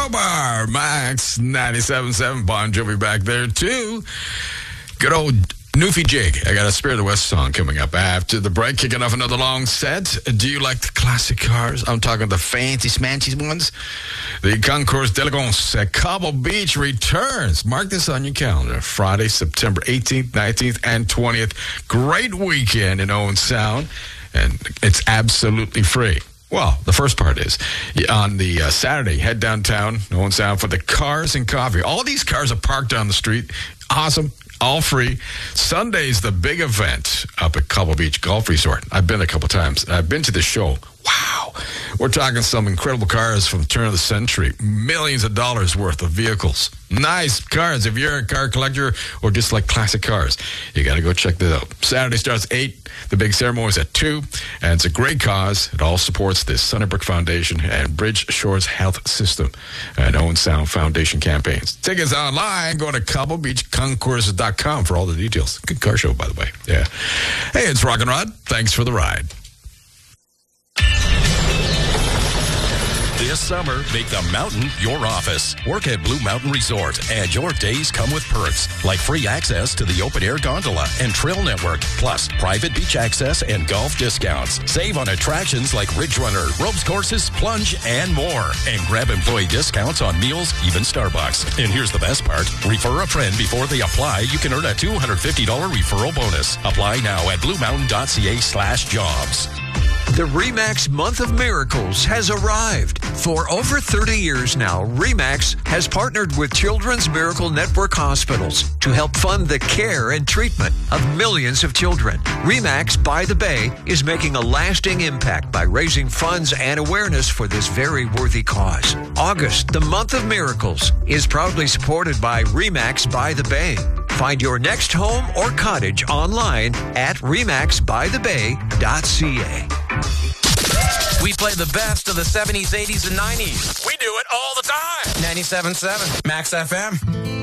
Crowbar, Max 97.7. Bon Jovi back there, too. Good old Newfie Jig. I got a Spirit of the West song coming up after the break. Kicking off another long set. Do you like the classic cars? I'm talking the fancy, smancy ones. The Concours d'Elegance at Cobble Beach returns. Mark this on your calendar. Friday, September 18th, 19th, and 20th. Great weekend in Owen Sound. And it's absolutely free. Well, the first part is on the Saturday, head downtown, Owen Sound for the Cars and Coffee. All these cars are parked on the street. Awesome. All free. Sunday's the big event up at Cobble Beach Golf Resort. I've been a couple times. I've been to the show. Wow. We're talking some incredible cars from the turn of the century. Millions of dollars worth of vehicles. Nice cars. If you're a car collector or just like classic cars, you got to go check this out. Saturday starts at 8. The big ceremony is at 2. And it's a great cause. It all supports the Sunnybrook Foundation and Bridge Shores Health System and Owen Sound Foundation campaigns. Tickets online. Go to cobblebeachconcourse.com for all the details. Good car show, by the way. Yeah. Hey, it's Rock and Rod. Thanks for the ride. This summer, make the mountain your office. Work at Blue Mountain Resort, and your days come with perks like free access to the open-air gondola and trail network, plus private beach access and golf discounts. Save on attractions like Ridge Runner, ropes courses, plunge, and more. And grab employee discounts on meals, even Starbucks. And here's the best part. Refer a friend before they apply. You can earn a $250 referral bonus. Apply now at bluemountain.ca/jobs. The RE/MAX Month of Miracles has arrived. For over 30 years now, RE/MAX has partnered with Children's Miracle Network hospitals to help fund the care and treatment of millions of children. RE/MAX by the Bay is making a lasting impact by raising funds and awareness for this very worthy cause. August, the Month of Miracles, is proudly supported by RE/MAX by the Bay. Find your next home or cottage online at remaxbythebay.ca. We play the best of the 70s, 80s, and 90s. We do it all the time. 97.7 Max FM.